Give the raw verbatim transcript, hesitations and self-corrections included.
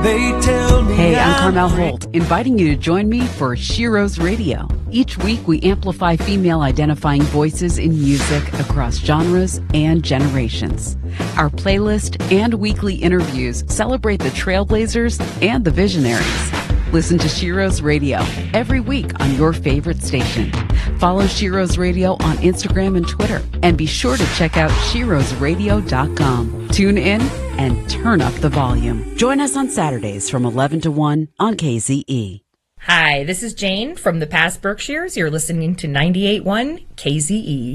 They tell me Hey, I'm Carmel I'm Holt, inviting you to join me for Shiro's Radio. Each week, we amplify female-identifying voices in music across genres and generations. Our playlist and weekly interviews celebrate the trailblazers and the visionaries. Listen to Shiro's Radio every week on your favorite station. Follow Shiro's Radio on Instagram and Twitter. And be sure to check out shiros radio dot com. Tune in and turn up the volume. Join us on Saturdays from eleven to one on K Z E. Hi, this is Jane from the past Berkshires. You're listening to ninety-eight point one K Z E.